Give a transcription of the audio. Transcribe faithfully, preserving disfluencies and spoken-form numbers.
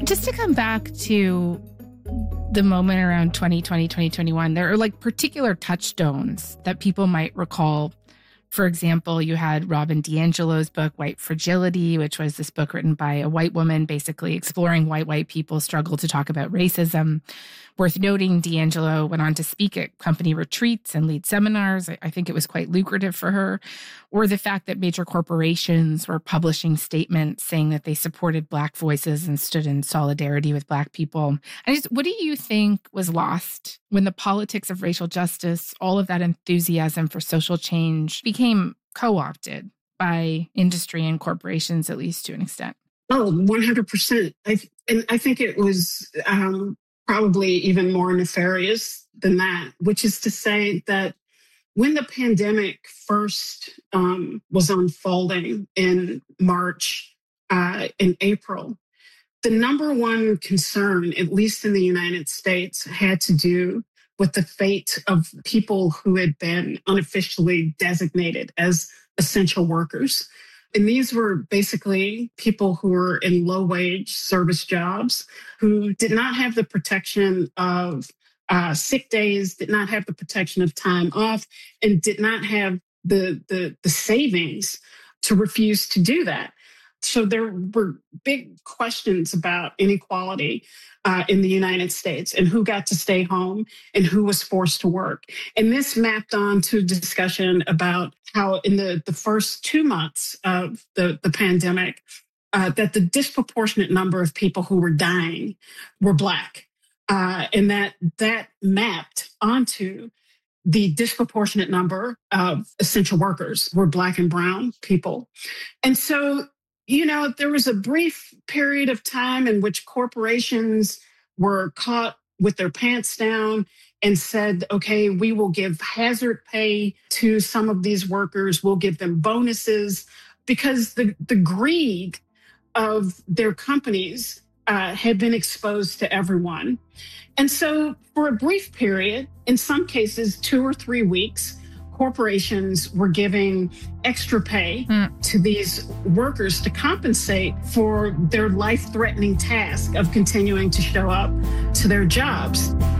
Just to come back to the moment around twenty twenty, twenty twenty-one, there are like particular touchstones that people might recall. For example, you had Robin DiAngelo's book, White Fragility, which was this book written by a white woman, basically exploring why white people struggle to talk about racism. Worth noting, DiAngelo went on to speak at company retreats and lead seminars. I think it was quite lucrative for her. Or the fact that major corporations were publishing statements saying that they supported Black voices and stood in solidarity with Black people. I just, what do you think was lost when the politics of racial justice, all of that enthusiasm for social change, became co-opted by industry and corporations, at least to an extent? Oh, one hundred percent. I, and I think it was um, probably even more nefarious than that, which is to say that when the pandemic first um, was unfolding in March, uh, in April, the number one concern, at least in the United States, had to do with the fate of people who had been unofficially designated as essential workers. And these were basically people who were in low-wage service jobs, who did not have the protection of uh, sick days, did not have the protection of time off, and did not have the, the, the savings to refuse to do that. So there were big questions about inequality uh, in the United States and who got to stay home and who was forced to work. And this mapped on to discussion about how in the, the first two months of the, the pandemic, uh, that the disproportionate number of people who were dying were Black. Uh, and that that mapped onto the disproportionate number of essential workers were Black and brown people. And so, you know, there was a brief period of time in which corporations were caught with their pants down and said, okay, we will give hazard pay to some of these workers. We'll give them bonuses, because the, the greed of their companies uh, had been exposed to everyone. And so for a brief period, in some cases, two or three weeks, corporations were giving extra pay mm. to these workers to compensate for their life-threatening task of continuing to show up to their jobs.